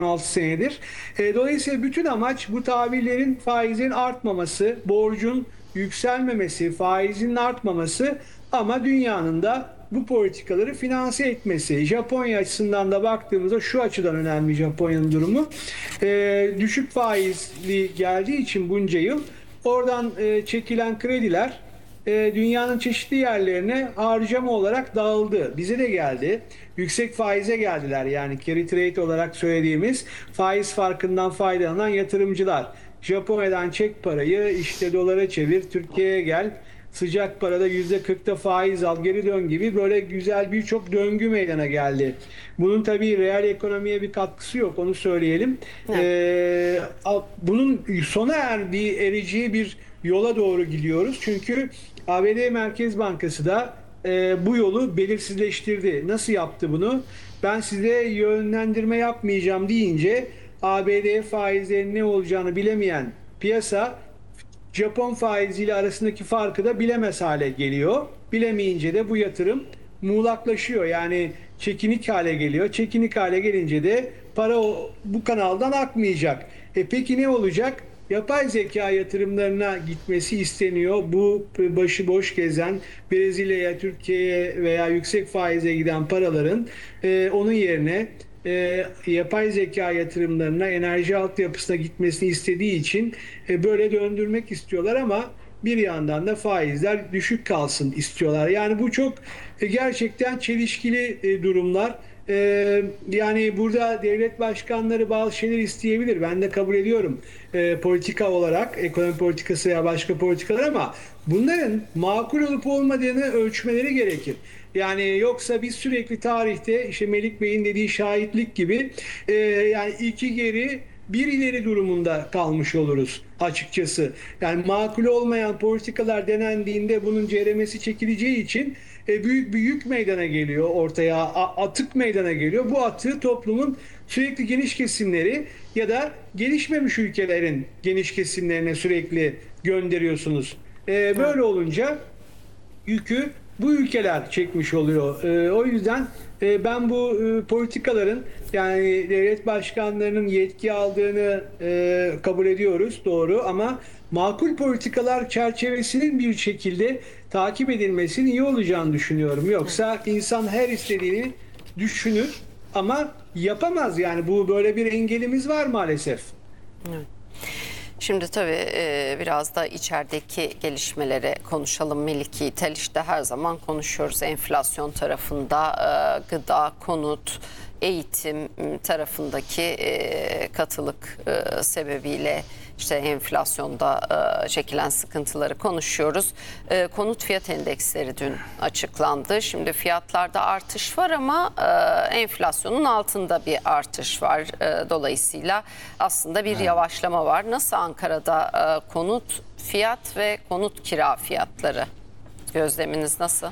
16 senedir. Dolayısıyla bütün amaç bu tahvillerin faizin artmaması, borcun yükselmemesi, faizin artmaması ama dünyanın da bu politikaları finanse etmesi. Japonya açısından da baktığımızda şu açıdan önemli Japonya'nın durumu. Düşük faizli geldiği için bunca yıl oradan çekilen krediler dünyanın çeşitli yerlerine harcama olarak dağıldı. Bize de geldi. Yüksek faize geldiler. Yani carry trade olarak söylediğimiz faiz farkından faydalanan yatırımcılar. Japonya'dan çek parayı, işte dolara çevir, Türkiye'ye gel. Sıcak parada %40'ta faiz al, geri dön gibi böyle güzel birçok döngü meydana geldi. Bunun tabii reel ekonomiye bir katkısı yok, onu söyleyelim. Bunun sona ereceği bir yola doğru gidiyoruz. Çünkü ABD Merkez Bankası da bu yolu belirsizleştirdi. Nasıl yaptı bunu? Ben size yönlendirme yapmayacağım deyince ABD faizlerinin ne olacağını bilemeyen piyasa Japon faiziyle arasındaki farkı da bilemez hale geliyor. Bilemeyince de bu yatırım muğlaklaşıyor. Yani çekinik hale geliyor. Çekinik hale gelince de para bu kanaldan akmayacak. Peki ne olacak? Yapay zeka yatırımlarına gitmesi isteniyor. Bu başıboş gezen Brezilya'ya, Türkiye'ye veya yüksek faize giden paraların onun yerine yapay zeka yatırımlarına, enerji altyapısına gitmesini istediği için böyle döndürmek istiyorlar ama bir yandan da faizler düşük kalsın istiyorlar. Yani bu çok gerçekten çelişkili durumlar. Yani burada devlet başkanları bazı şeyler isteyebilir. Ben de kabul ediyorum politika olarak, ekonomi politikası veya başka politikalar ama bunların makul olup olmadığını ölçmeleri gerekir. Yani yoksa biz sürekli tarihte işte Melik Bey'in dediği şahitlik gibi yani iki geri bir ileri durumunda kalmış oluruz açıkçası. Yani makul olmayan politikalar denendiğinde bunun ceremesi çekileceği için büyük bir yük meydana geliyor ortaya, atık meydana geliyor. Bu atığı toplumun sürekli geniş kesimleri ya da gelişmemiş ülkelerin geniş kesimlerine sürekli gönderiyorsunuz. Böyle olunca yükü bu ülkeler çekmiş oluyor. O yüzden ben bu politikaların yani devlet başkanlarının yetki aldığını kabul ediyoruz, doğru, ama makul politikalar çerçevesinin bir şekilde takip edilmesinin iyi olacağını düşünüyorum. Yoksa insan her istediğini düşünür ama yapamaz, yani bu böyle bir engelimiz var maalesef. Evet. Şimdi tabii biraz da içerideki gelişmelere konuşalım Melike. İşte her zaman konuşuyoruz enflasyon tarafında, gıda, konut, eğitim tarafındaki katılık sebebiyle işte enflasyonda çekilen sıkıntıları konuşuyoruz. Konut fiyat endeksleri dün açıklandı. Şimdi fiyatlarda artış var ama enflasyonun altında bir artış var. Dolayısıyla aslında bir yavaşlama var. Nasıl Ankara'da konut fiyat ve konut kira fiyatları? Gözleminiz nasıl?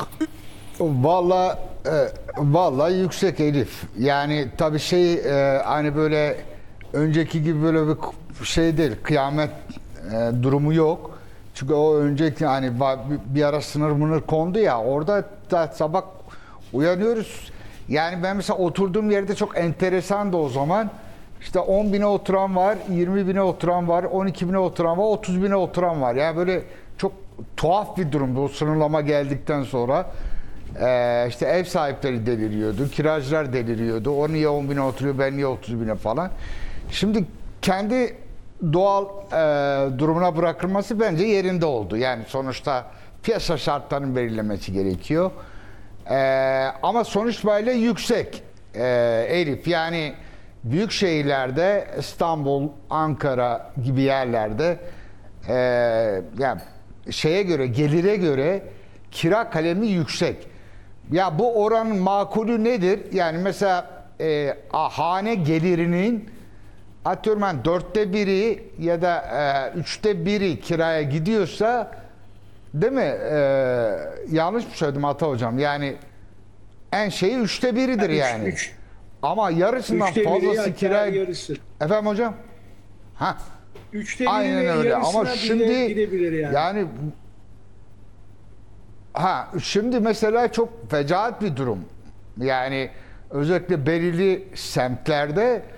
Vallahi yüksek Elif. Yani tabii hani böyle önceki gibi böyle bir şey değil. Kıyamet durumu yok. Çünkü o önceki hani bir ara sınır kondu ya, orada da sabah uyanıyoruz. Yani ben mesela oturduğum yerde çok enteresan da o zaman. İşte 10 bine oturan var, 20 bine oturan var, 12 bine oturan var, 30 bine oturan var. Yani böyle çok tuhaf bir durum bu sınırlama geldikten sonra. İşte ev sahipleri deliriyordu, kiracılar deliriyordu. O niye 10 bine oturuyor, ben niye 30 bine falan. Şimdi kendi doğal durumuna bırakılması bence yerinde oldu. Yani sonuçta piyasa şartlarının belirlemesi gerekiyor. Ama sonuç itibariyle yüksek Elif. Yani büyük şehirlerde, İstanbul, Ankara gibi yerlerde yani gelire göre kira kalemi yüksek. Ya bu oranın makulü nedir? Yani mesela hane gelirinin atıyorum ben 1/4 ya da 1/3 kiraya gidiyorsa, değil mi? Yanlış mı söyledim Ata hocam? Yani en şeyi 1/3'dür yani. Ama yarısından fazlası kiraya... Yarısı. Efendim hocam? Ha. 1/3 Aynen ve öyle. Ama yarısına şimdi gidebilir yani. Şimdi mesela çok fecaat bir durum. Yani özellikle belirli semtlerde